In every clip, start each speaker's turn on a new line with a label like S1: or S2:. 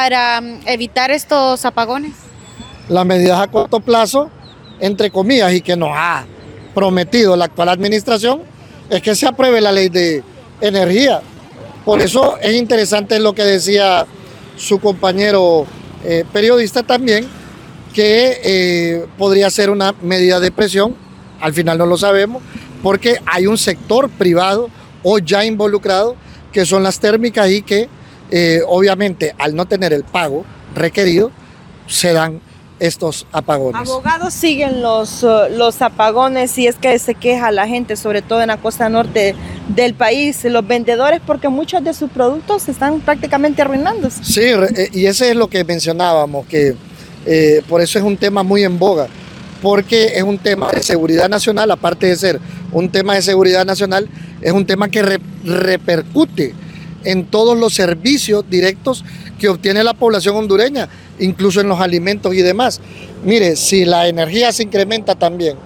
S1: para evitar estos apagones?
S2: Las medidas a corto plazo, entre comillas, y que nos ha prometido la actual administración, es que se apruebe la ley de energía. Por eso es interesante lo que decía su compañero periodista también, que podría ser una medida de presión, al final no lo sabemos, porque hay un sector privado o ya involucrado, que son las térmicas y que obviamente al no tener el pago requerido, se dan estos apagones.
S3: Abogados, siguen los apagones y es que se queja la gente, sobre todo en la costa norte del país, los vendedores, porque muchos de sus productos están prácticamente arruinándose.
S2: Sí, y ese es lo que mencionábamos, que por eso es un tema muy en boga, porque es un tema de seguridad nacional, aparte de ser un tema de seguridad nacional, es un tema que repercute en todos los servicios directos que obtiene la población hondureña, incluso en los alimentos y demás. Mire, si la energía se incrementa también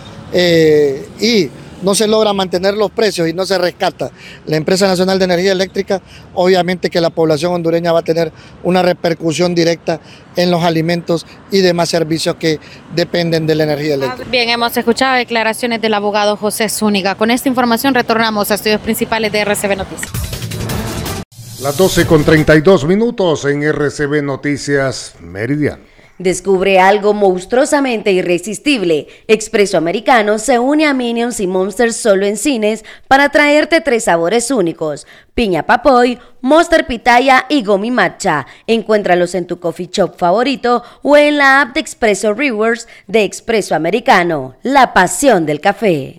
S2: y no se logra mantener los precios y no se rescata la Empresa Nacional de Energía Eléctrica, obviamente que la población hondureña va a tener una repercusión directa en los alimentos y demás servicios que dependen de la energía eléctrica.
S1: Bien, hemos escuchado declaraciones del abogado José Zúñiga. Con esta información retornamos a estudios principales de RCB Noticias.
S4: Las 12:32 en RCB Noticias Meridiano.
S5: Descubre algo monstruosamente irresistible. Expreso Americano se une a Minions y Monsters solo en cines para traerte 3 sabores únicos: piña papoy, Monster pitaya y gomi matcha. Encuéntralos en tu coffee shop favorito o en la app de Expreso Rewards de Expreso Americano, la pasión del café.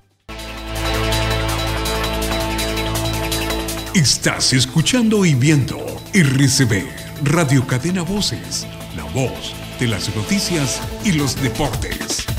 S6: Estás escuchando y viendo RCB, Radio Cadena Voces, la voz de las noticias y los deportes.